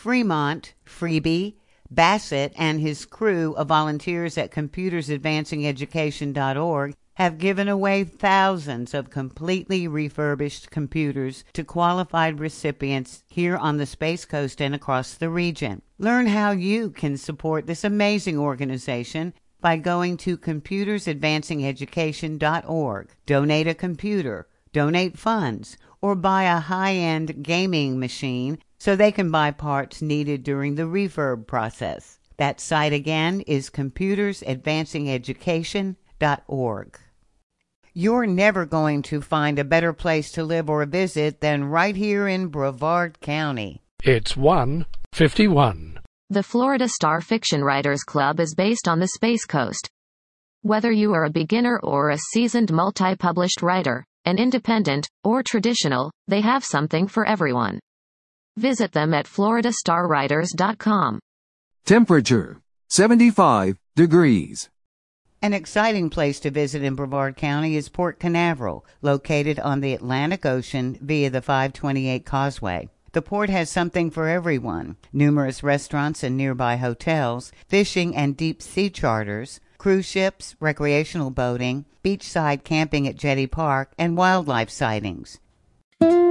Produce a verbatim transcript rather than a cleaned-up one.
Fremont, Freebie, Bassett, and his crew of volunteers at computers advancing education dot org have given away thousands of completely refurbished computers to qualified recipients here on the Space Coast and across the region. Learn how you can support this amazing organization by going to computers advancing education dot org. Donate a computer, donate funds, or buy a high-end gaming machine so they can buy parts needed during the refurb process. That site again is computers advancing education dot org. You're never going to find a better place to live or visit than right here in Brevard County. It's one fifty-one. The Florida Star Fiction Writers Club is based on the Space Coast. Whether you are a beginner or a seasoned multi-published writer, an independent, or traditional, they have something for everyone. Visit them at florida star writers dot com. Temperature, seventy-five degrees. An exciting place to visit in Brevard County is Port Canaveral, located on the Atlantic Ocean via the five twenty-eight Causeway. The port has something for everyone: numerous restaurants and nearby hotels, fishing and deep-sea charters, cruise ships, recreational boating, beachside camping at Jetty Park, and wildlife sightings.